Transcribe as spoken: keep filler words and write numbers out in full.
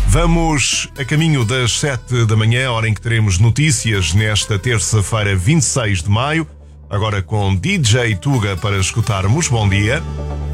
Vamos a caminho das sete da manhã, hora em que teremos notícias nesta terça-feira, vinte e seis de maio. Agora com D J Tuga para escutarmos. Bom dia.